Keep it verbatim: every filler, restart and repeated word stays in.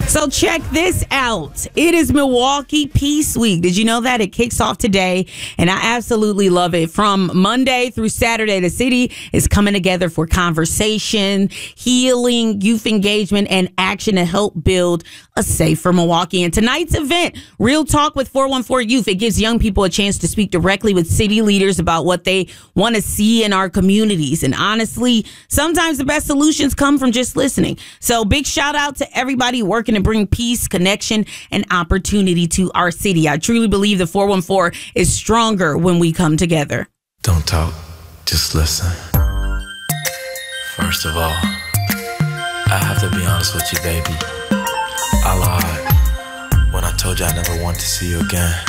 So check this out. It is Milwaukee Peace Week. Did you know that? It kicks off today, and I absolutely love it. From Monday through Saturday, the city is coming together for conversation, healing, youth engagement, and action to help build a safer Milwaukee. And tonight's event, Real Talk with four one four Youth, it gives young people a chance to speak directly with city leaders about what they want to see in our communities. And honestly, sometimes the best solutions come from just listening. So big shout out to everybody working to bring peace, connection, and opportunity to our city. I truly believe the four one four is stronger when we come together. Don't talk, just listen. First of all, I have to be honest with you, baby. I lied when I told you I never want to see you again.